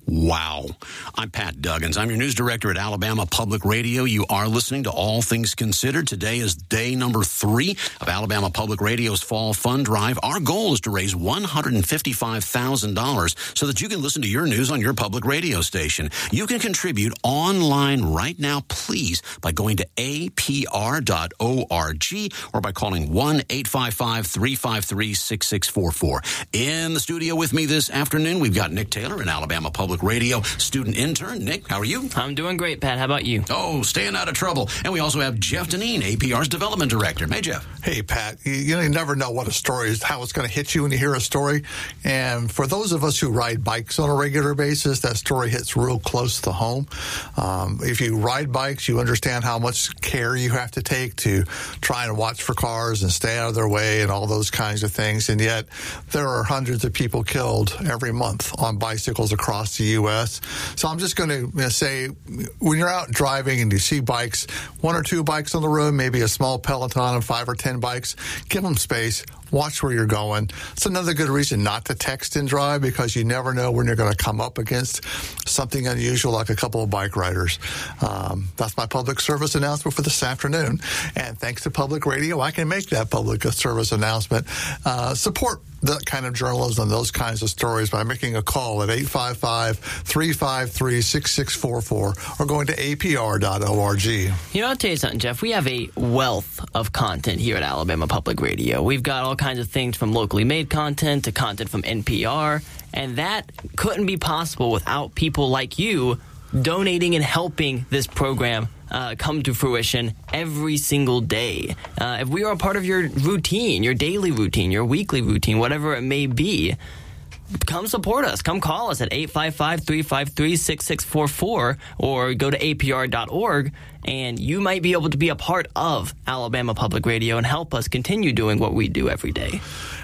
Wow. I'm Pat Duggins. I'm your news director at Alabama Public Radio. You are listening to All Things Considered. Today is day number 3 of Alabama Public Radio's Fall Fund Drive. Our goal is to raise $155,000 so that you can listen to your news on your public radio station. You can contribute online right now, please, by going to apr.org or by calling 1-855-353-6644. In the studio with me this afternoon, we've got Nick Taylor in Alabama Public Radio, student intern. Nick, how are you? I'm doing great, Pat. How about you? Oh, staying out of trouble. And we also have Jeff Deneen, APR's development director. Hey, Jeff. Hey, Pat. You never know what a story is, how it's going to hit you when you hear a story. And for those of us who ride bikes on a regular basis, that story hits real close to home. If you ride bikes, you understand how much care you have to take to try and watch for cars and stay out of their way and all those kinds of things. And yet there are hundreds of people killed every month on bicycles across the U.S. So I'm just going to say, when you're out driving and you see bikes, 1 or 2 bikes on the road, maybe a small peloton of 5 or 10 bikes, give them space. Watch where you're going. It's another good reason not to text and drive, because you never know when you're going to come up against something unusual like a couple of bike riders. That's my public service announcement for this afternoon. And thanks to Public Radio, I can make that public service announcement. Support that kind of journalism, those kinds of stories, by making a call at 855-353-6644 or going to apr.org. You know, I'll tell you something, Jeff. We have a wealth of content here at Alabama Public Radio. We've got all kinds of things from locally made content to content from NPR, and that couldn't be possible without people like you donating and helping this program come to fruition every single day. If we are a part of your routine, your daily routine, your weekly routine, whatever it may be, come support us. Come call us at 855-353-6644 or go to apr.org, and you might be able to be a part of Alabama Public Radio and help us continue doing what we do every day.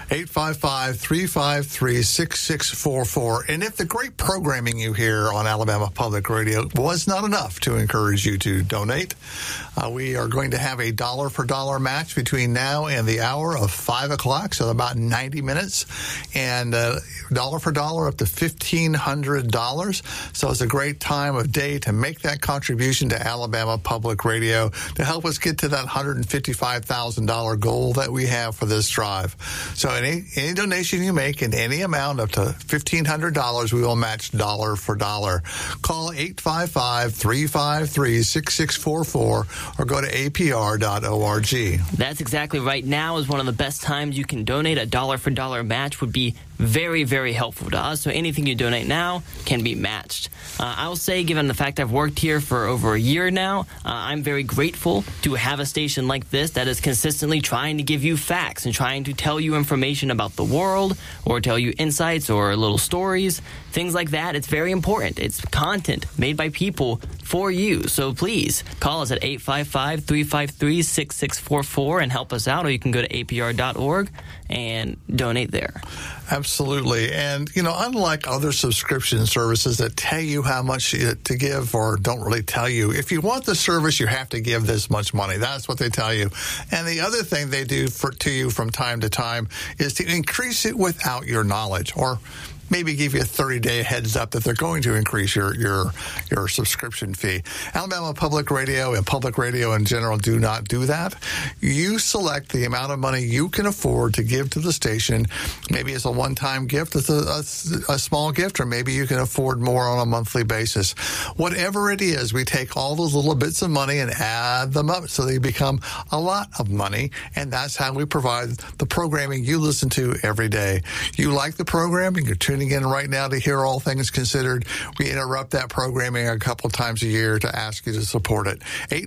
855-353-6644. And if the great programming you hear on Alabama Public Radio was not enough to encourage you to donate, we are going to have a dollar-for-dollar match between now and the hour of 5 o'clock, so about 90 minutes, and dollar for dollar up to $1,500. So it's a great time of day to make that contribution to Alabama Public Radio to help us get to that $155,000 goal that we have for this drive. So any donation you make in any amount up to $1,500, we will match dollar for dollar. Call 855-353-6644 or go to apr.org. That's exactly right. Now is one of the best times you can donate. A dollar for dollar match would be very, very helpful to us. So anything you donate now can be matched. I will say, given the fact I've worked here for over a year now, I'm very grateful to have a station like this that is consistently trying to give you facts and trying to tell you information about the world or tell you insights or little stories, things like that. It's very important. It's content made by people for you. So please call us at 855-353-6644 and help us out, or you can go to apr.org and donate there. Absolutely. And, unlike other subscription services that tell you how much to give or don't really tell you, if you want the service, you have to give this much money. That's what they tell you. And the other thing they do to you from time to time is to increase it without your knowledge, or maybe give you a 30-day heads up that they're going to increase your subscription fee. Alabama Public Radio and public radio in general do not do that. You select the amount of money you can afford to give to the station. Maybe it's a one-time gift, it's a small gift, or maybe you can afford more on a monthly basis. Whatever it is, we take all those little bits of money and add them up so they become a lot of money, and that's how we provide the programming you listen to every day. You like the programming, you're tuning in right now to hear All Things Considered. We interrupt that programming a couple times a year to ask you to support it.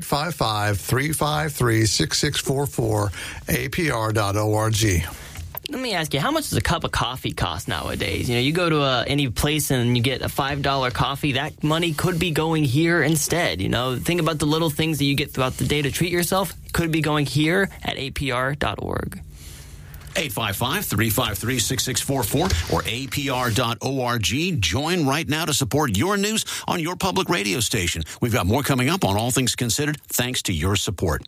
855-353-6644, apr.org. Let me ask you, how much does a cup of coffee cost nowadays? You go to any place and you get a $5 coffee. That money could be going here instead. Think about the little things that you get throughout the day to treat yourself. It could be going here at apr.org. 855-353-6644 or apr.org. Join right now to support your news on your public radio station. We've got more coming up on All Things Considered, thanks to your support.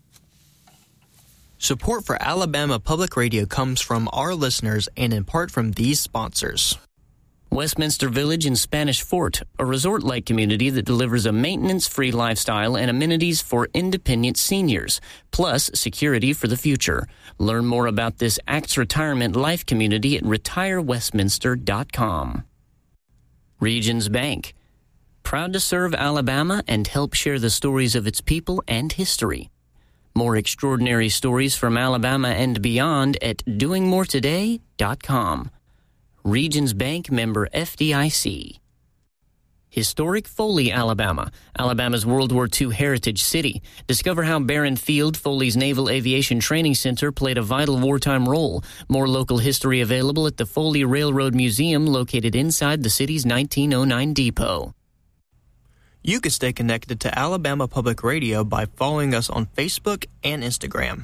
Support for Alabama Public Radio comes from our listeners and in part from these sponsors. Westminster Village in Spanish Fort, a resort-like community that delivers a maintenance-free lifestyle and amenities for independent seniors, plus security for the future. Learn more about this ACTS Retirement Life community at retirewestminster.com. Regions Bank, proud to serve Alabama and help share the stories of its people and history. More extraordinary stories from Alabama and beyond at doingmoretoday.com. Regions Bank, member FDIC. Historic Foley, Alabama, Alabama's World War II heritage city. Discover how Barron Field, Foley's Naval Aviation Training Center, played a vital wartime role. More local history available at the Foley Railroad Museum, located inside the city's 1909 depot. You can stay connected to Alabama Public Radio by following us on Facebook and Instagram.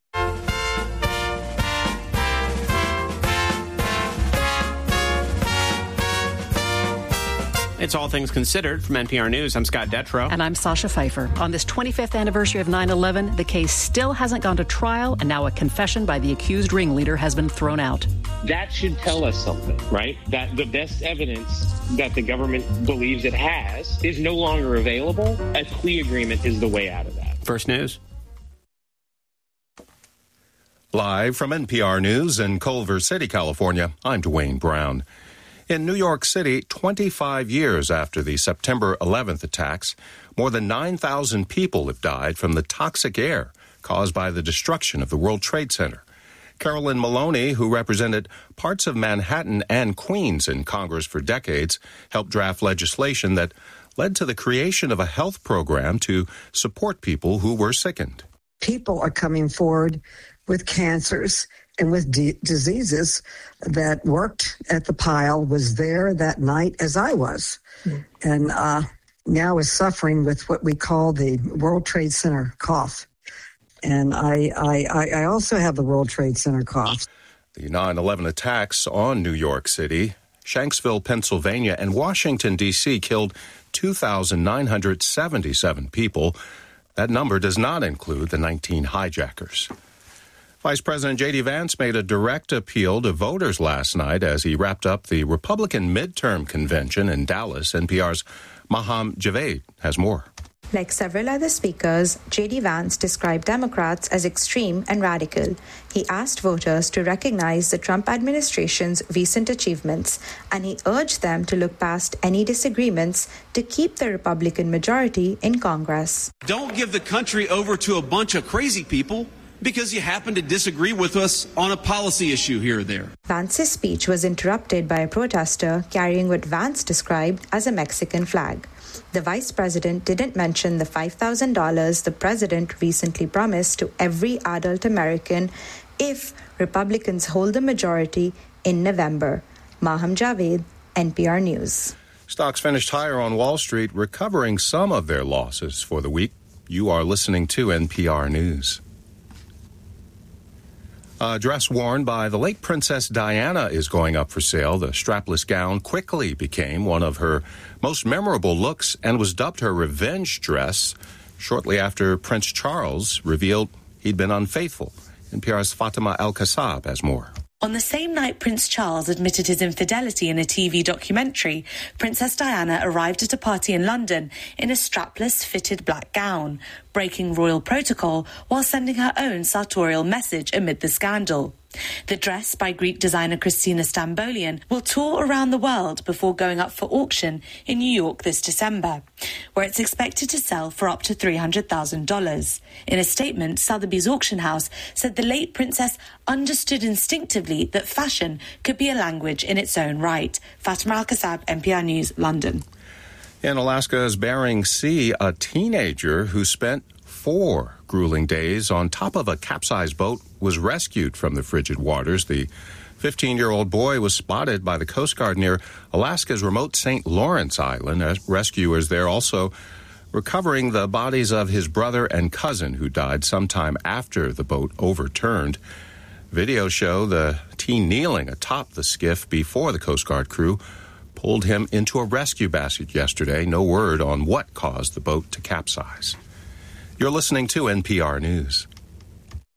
It's All Things Considered from NPR News. I'm Scott Detrow. And I'm Sasha Pfeiffer. On this 25th anniversary of 9/11, the case still hasn't gone to trial, and now a confession by the accused ringleader has been thrown out. That should tell us something, right? That the best evidence that the government believes it has is no longer available. A plea agreement is the way out of that. First News. Live from NPR News in Culver City, California, I'm Dwayne Brown. In New York City, 25 years after the September 11th attacks, more than 9,000 people have died from the toxic air caused by the destruction of the World Trade Center. Carolyn Maloney, who represented parts of Manhattan and Queens in Congress for decades, helped draft legislation that led to the creation of a health program to support people who were sickened. People are coming forward with cancers and with diseases that worked at the pile, was there that night as I was, and now is suffering with what we call the World Trade Center cough. And I also have the World Trade Center cough. The 9/11 attacks on New York City, Shanksville, Pennsylvania, and Washington, D.C. killed 2,977 people. That number does not include the 19 hijackers. Vice President J.D. Vance made a direct appeal to voters last night as he wrapped up the Republican midterm convention in Dallas. NPR's Maham Javed has more. Like several other speakers, J.D. Vance described Democrats as extreme and radical. He asked voters to recognize the Trump administration's recent achievements, and he urged them to look past any disagreements to keep the Republican majority in Congress. Don't give the country over to a bunch of crazy people because you happen to disagree with us on a policy issue here or there. Vance's speech was interrupted by a protester carrying what Vance described as a Mexican flag. The vice president didn't mention the $5,000 the president recently promised to every adult American if Republicans hold the majority in November. Maham Javed, NPR News. Stocks finished higher on Wall Street, recovering some of their losses for the week. You are listening to NPR News. A dress worn by the late Princess Diana is going up for sale. The strapless gown quickly became one of her most memorable looks and was dubbed her revenge dress shortly after Prince Charles revealed he'd been unfaithful. NPR's Fatima El-Kassab has more. On the same night Prince Charles admitted his infidelity in a TV documentary, Princess Diana arrived at a party in London in a strapless, fitted black gown, breaking royal protocol while sending her own sartorial message amid the scandal. The dress by Greek designer Christina Stambolian will tour around the world before going up for auction in New York this December, where it's expected to sell for up to $300,000. In a statement, Sotheby's auction house said the late princess understood instinctively that fashion could be a language in its own right. Fatima Al-Kassab, NPR News, London. In Alaska's Bering Sea, a teenager who spent 4 grueling days on top of a capsized boat was rescued from the frigid waters. The 15-year-old boy was spotted by the Coast Guard near Alaska's remote St. Lawrence Island. Rescuers there also recovering the bodies of his brother and cousin who died sometime after the boat overturned. Videos show the teen kneeling atop the skiff before the Coast Guard crew pulled him into a rescue basket yesterday. No word on what caused the boat to capsize. You're listening to NPR News.